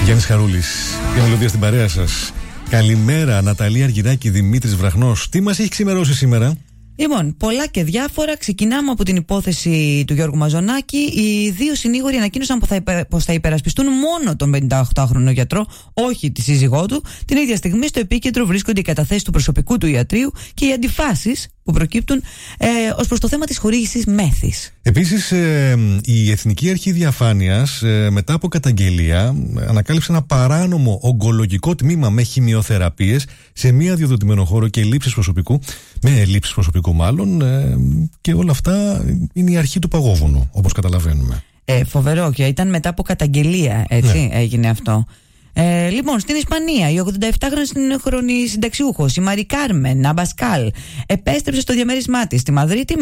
Γιάννης Χαρούλης, η μελωδία στην παρέα σας. Καλημέρα, Ναταλία Αργυράκη, Δημήτρης Βραχνός. Τι μας έχει ξημερώσει σήμερα? Λοιπόν, πολλά και διάφορα. Ξεκινάμε από την υπόθεση του Γιώργου Μαζονάκη. Οι δύο συνήγοροι ανακοίνωσαν πως θα υπερασπιστούν μόνο τον 58χρονο γιατρό, όχι τη σύζυγό του. Την ίδια στιγμή στο επίκεντρο βρίσκονται οι καταθέσεις του προσωπικού του ιατρείου και οι αντιφάσεις που προκύπτουν ως προς το θέμα της χορήγησης μέθης. Επίσης, η Εθνική Αρχή Διαφάνειας, μετά από καταγγελία, ανακάλυψε ένα παράνομο ογκολογικό τμήμα με χημειοθεραπείες σε μία αδειοδοτημένο χώρο και λήψεις προσωπικού, με λήψεις προσωπικού μάλλον, και όλα αυτά είναι η αρχή του παγόβουνου, όπως καταλαβαίνουμε. Φοβερό, και ήταν μετά από καταγγελία, έτσι, ναι, έγινε αυτό. Λοιπόν, στην Ισπανία, η 87χρονη συνταξιούχος, η Μαρι Κάρμεν Αμπασκάλ, επέστρεψε στο διαμέρισμά της στη Μαδρίτη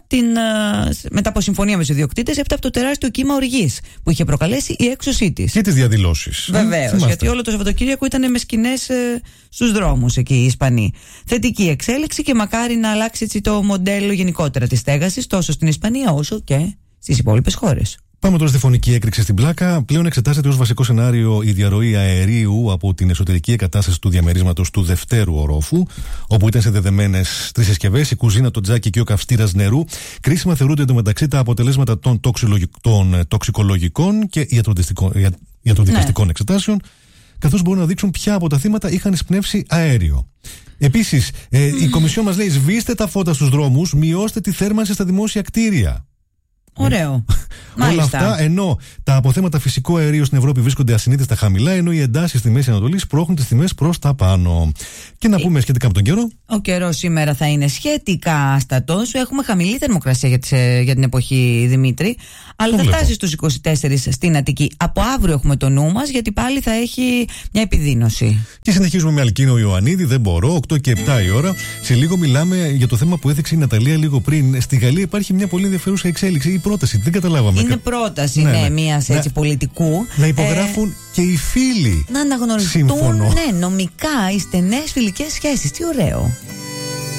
μετά από συμφωνία με τους ιδιοκτήτες, έπειτα από το τεράστιο κύμα οργής που είχε προκαλέσει η έξωσή της. Και τις διαδηλώσεις. Βεβαίως, γιατί όλο το Σαββατοκύριακο ήταν με σκηνές στους δρόμους εκεί οι Ισπανοί. Θετική εξέλιξη και μακάρι να αλλάξει έτσι το μοντέλο γενικότερα της στέγασης, τόσο στην Ισπανία όσο και στις υπόλοιπες χώρες. Πάμε τώρα στη φωνική έκρηξη στην πλάκα. Πλέον εξετάζεται ως βασικό σενάριο η διαρροή αερίου από την εσωτερική εγκατάσταση του διαμερίσματος του δευτέρου ορόφου, όπου ήταν συνδεδεμένες 3 συσκευές, η κουζίνα, το τζάκι και ο καυστήρας νερού. Κρίσιμα θεωρούνται εντωμεταξύ τα αποτελέσματα των τοξικολογικών και ιατροδικαστικών εξετάσεων, καθώς μπορούν να δείξουν ποια από τα θύματα είχαν εισπνεύσει αέριο. Επίσης, η Κομισιόν μας λέει: σβήστε τα φώτα στους δρόμους, μειώστε τη θέρμανση στα δημόσια κτίρια. Ωραίο. Όλα αυτά, ενώ τα αποθέματα φυσικού αερίου στην Ευρώπη βρίσκονται ασυνήθιστα χαμηλά, ενώ οι εντάσεις στη Μέση Ανατολή σπρώχνουν τις τιμές προς τα πάνω. Και να πούμε σχετικά με τον καιρό. Ο καιρός σήμερα θα είναι σχετικά άστατος. Έχουμε χαμηλή θερμοκρασία για την εποχή, Δημήτρη, αλλά θα φτάσει στους 24 στην Αττική. Από αύριο έχουμε το νου μας, γιατί πάλι θα έχει μια επιδείνωση. Και συνεχίζουμε με Αλκίνο Ιωαννίδη, δεν μπορώ, 8 και 7 η ώρα. Σε λίγο μιλάμε για το θέμα που έδειξε η Ναταλία λίγο πριν. Στη Γαλλία υπάρχει μια πολύ ενδιαφέρουσα εξέλιξη ή πρόταση. Δεν καταλάβαμε. Είναι πρόταση, ναι, μιας έτσι πολιτικού. Να υπογράφουν και οι φίλοι. Να αναγνωριστούν, ναι, νομικά οι στενές φιλικές σχέσεις. Τι ωραίο.